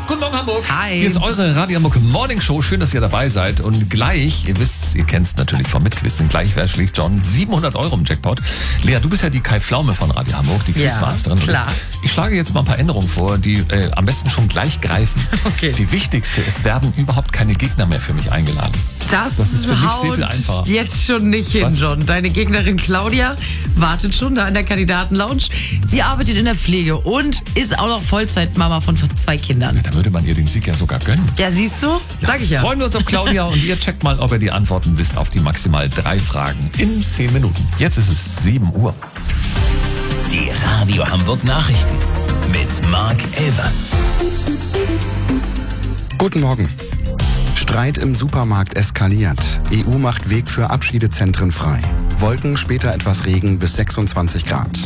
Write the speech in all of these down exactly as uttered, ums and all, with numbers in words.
Guten Morgen, Hamburg. Hi. Hier ist eure Radio Hamburg Morning Show. Schön, dass ihr dabei seid. Und gleich, ihr wisst, ihr kennt es natürlich vom Mitquissen, gleich wer schlägt John siebenhundert Euro im Jackpot. Lea, du bist ja die Kai Pflaume von Radio Hamburg, die Quizmasterin. Ja, klar. Ich schlage jetzt mal ein paar Änderungen vor, die äh, am besten schon gleich greifen. Okay. Die wichtigste, es werden überhaupt keine Gegner mehr für mich eingeladen. Das, Das ist für mich sehr haut viel einfacher. jetzt schon nicht hin, Was? John. Deine Gegnerin Claudia wartet schon da in der Kandidatenlounge. Sie arbeitet in der Pflege und ist auch noch Vollzeitmama von zwei Kindern. Da würde man ihr den Sieg ja sogar gönnen. Ja, siehst du? Sag ich ja. Freuen wir uns auf Claudia und ihr checkt mal, ob ihr die Antworten wisst auf die maximal drei Fragen in zehn Minuten. Jetzt ist es sieben Uhr. Die Radio Hamburg Nachrichten mit Mark Elvers. Guten Morgen. Streit im Supermarkt eskaliert. E U macht Weg für Abschiedezentren frei. Wolken, später etwas Regen bis sechsundzwanzig Grad.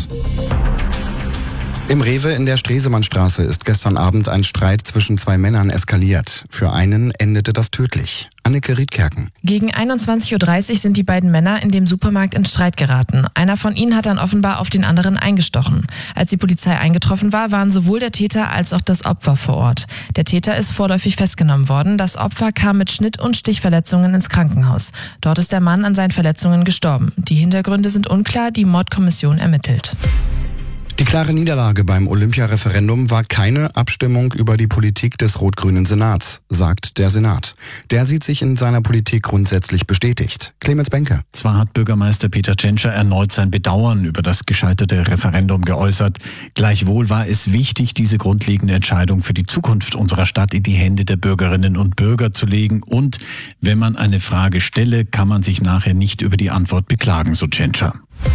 Im Rewe in der Stresemannstraße ist gestern Abend ein Streit zwischen zwei Männern eskaliert. Für einen endete das tödlich. Anneke Riedkerken. Gegen einundzwanzig Uhr dreißig sind die beiden Männer in dem Supermarkt in Streit geraten. Einer von ihnen hat dann offenbar auf den anderen eingestochen. Als die Polizei eingetroffen war, waren sowohl der Täter als auch das Opfer vor Ort. Der Täter ist vorläufig festgenommen worden. Das Opfer kam mit Schnitt- und Stichverletzungen ins Krankenhaus. Dort ist der Mann an seinen Verletzungen gestorben. Die Hintergründe sind unklar, die Mordkommission ermittelt. Die klare Niederlage beim Olympia-Referendum war keine Abstimmung über die Politik des rot-grünen Senats, sagt der Senat. Der sieht sich in seiner Politik grundsätzlich bestätigt. Clemens Benke. Zwar hat Bürgermeister Peter Tschentscher erneut sein Bedauern über das gescheiterte Referendum geäußert. Gleichwohl war es wichtig, diese grundlegende Entscheidung für die Zukunft unserer Stadt in die Hände der Bürgerinnen und Bürger zu legen. Und wenn man eine Frage stelle, kann man sich nachher nicht über die Antwort beklagen, so Tschentscher.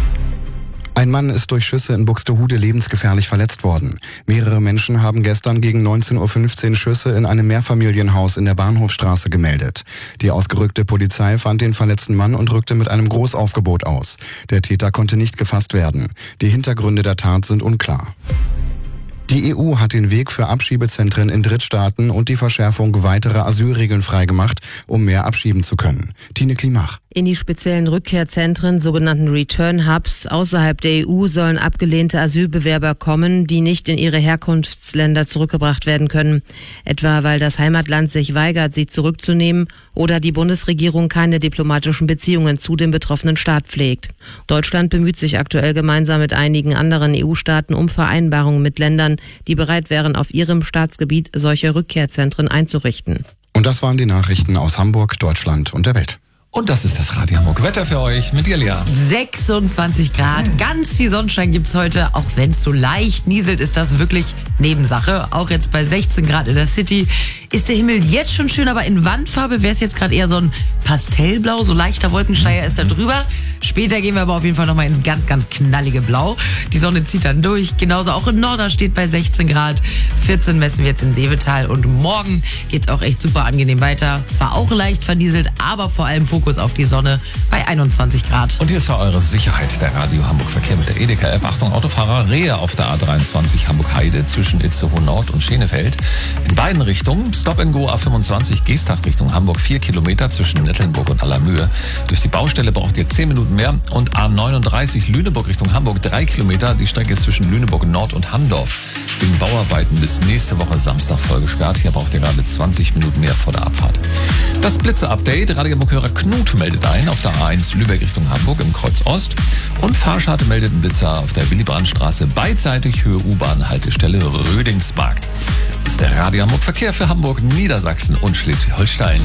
Ein Mann ist durch Schüsse in Buxtehude lebensgefährlich verletzt worden. Mehrere Menschen haben gestern gegen neunzehn Uhr fünfzehn Schüsse in einem Mehrfamilienhaus in der Bahnhofstraße gemeldet. Die ausgerückte Polizei fand den verletzten Mann und rückte mit einem Großaufgebot aus. Der Täter konnte nicht gefasst werden. Die Hintergründe der Tat sind unklar. Die E U hat den Weg für Abschiebezentren in Drittstaaten und die Verschärfung weiterer Asylregeln freigemacht, um mehr abschieben zu können. Tine Klimach. In die speziellen Rückkehrzentren, sogenannten Return Hubs, außerhalb der E U sollen abgelehnte Asylbewerber kommen, die nicht in ihre Herkunftsländer zurückgebracht werden können. Etwa weil das Heimatland sich weigert, sie zurückzunehmen oder die Bundesregierung keine diplomatischen Beziehungen zu dem betroffenen Staat pflegt. Deutschland bemüht sich aktuell gemeinsam mit einigen anderen E U-Staaten um Vereinbarungen mit Ländern, die bereit wären, auf ihrem Staatsgebiet solche Rückkehrzentren einzurichten. Und das waren die Nachrichten aus Hamburg, Deutschland und der Welt. Und das ist das Radio Hamburg Wetter für euch mit dir, Lea. sechsundzwanzig Grad, ganz viel Sonnenschein gibt's heute. Auch wenn es so leicht nieselt, ist das wirklich Nebensache. Auch jetzt bei sechzehn Grad in der City ist der Himmel jetzt schon schön, aber in Wandfarbe wäre es jetzt gerade eher so ein Pastellblau, so leichter Wolkenschleier ist da drüber. Später gehen wir aber auf jeden Fall nochmal ins ganz, ganz knallige Blau. Die Sonne zieht dann durch. Genauso auch in Norderstedt bei sechzehn Grad. vierzehn messen wir jetzt in Seevetal. Und morgen geht's auch echt super angenehm weiter. Zwar auch leicht vernieselt, aber vor allem Fokus auf die Sonne bei einundzwanzig Grad. Und hier ist für eure Sicherheit der Radio Hamburg Verkehr mit der Edeka-App. Achtung, Autofahrer, Rehe auf der A dreiundzwanzig Hamburg-Heide zwischen Itzehoe Nord und Schenefeld. In beiden Richtungen. Stop and Go A fünfundzwanzig Geesthacht Richtung Hamburg. vier Kilometer zwischen Nettelnburg und Allermöhe. Durch die Baustelle braucht ihr zehn Minuten mehr. Und A neununddreißig Lüneburg Richtung Hamburg. drei Kilometer. Die Strecke ist zwischen Lüneburg Nord und Handorf. Wegen Bauarbeiten bis nächste Woche Samstag voll gesperrt. Hier braucht ihr gerade zwanzig Minuten mehr vor der Abfahrt. Das Blitze-Update. Radio Hamburg-Hörer Knut meldet ein auf der A eins Lübeck Richtung Hamburg im Kreuz Ost. Und Fahrscharte meldet einen Blitzer auf der Willy-Brandt-Straße beidseitig Höhe U-Bahn-Haltestelle Rödingsmarkt. Das ist der Radio Hamburg Verkehr für Hamburg, Niedersachsen und Schleswig-Holstein.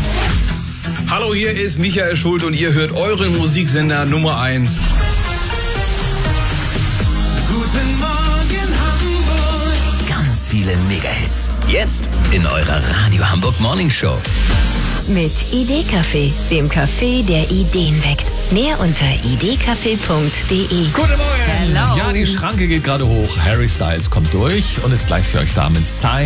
Hallo, hier ist Michael Schult und ihr hört euren Musiksender Nummer eins. Guten Morgen Hamburg. Ganz viele Megahits. Jetzt in eurer Radio Hamburg Morning Show. Mit Idee-Café, dem Café, der Ideen weckt. Mehr unter idcafé punkt de. Guten Morgen! Hello. Ja, die Schranke geht gerade hoch. Harry Styles kommt durch und ist gleich für euch da mit Sign